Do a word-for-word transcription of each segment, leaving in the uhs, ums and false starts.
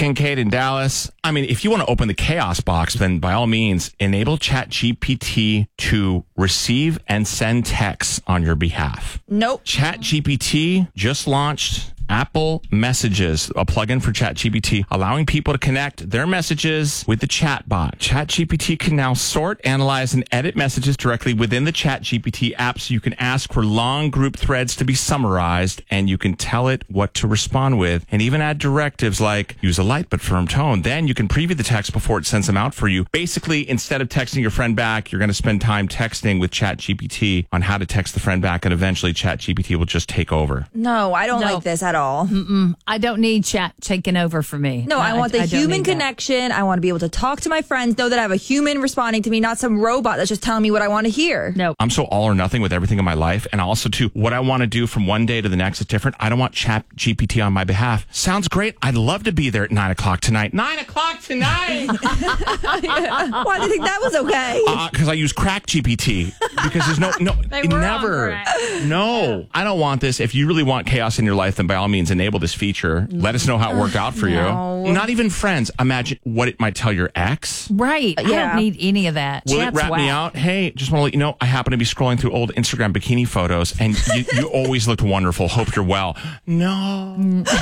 Kincaid in Dallas. I mean, if you want to open the chaos box, then by all means, enable ChatGPT to receive and send texts on your behalf. Nope. ChatGPT just launched Apple Messages, a plugin for ChatGPT, allowing people to connect their messages with the chatbot. ChatGPT can now sort, analyze, and edit messages directly within the ChatGPT app, so you can ask for long group threads to be summarized, and you can tell it what to respond with, and even add directives like use a light but firm tone. Then you can preview the text before it sends them out for you. Basically, instead of texting your friend back, you're going to spend time texting with ChatGPT on how to text the friend back, and eventually ChatGPT will just take over. No, I don't No. like this at all. Mm-mm. I don't need chat taking over for me. No, I, I want the I don't human need that. connection. I want to be able to talk to my friends, know that I have a human responding to me, not some robot that's just telling me what I want to hear. No. I'm so all or nothing with everything in my life. And also, too, what I want to do from one day to the next is different. I don't want Chat G P T on my behalf. Sounds great. I'd love to be there at nine o'clock tonight. nine o'clock tonight! Yeah. Why do you think that was okay? Because uh, I use Crack G P T. Because there's no, no, They were never. on crack. No, I don't want this. If you really want chaos in your life, then by all means, enable this feature. Let us know how it worked out for No. you. Not even friends. Imagine what it might tell your ex. Right. I Yeah. don't need any of that. Will Chat's it rat whack. me out? Hey, just want to let you know, I happen to be scrolling through old Instagram bikini photos, and you, you always looked wonderful. Hope you're well. No.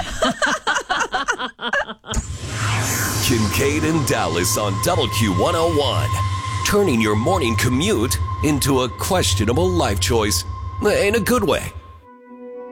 Kincaid and Dallas on W Q one oh one. Turning your morning commute into a questionable life choice. In a good way.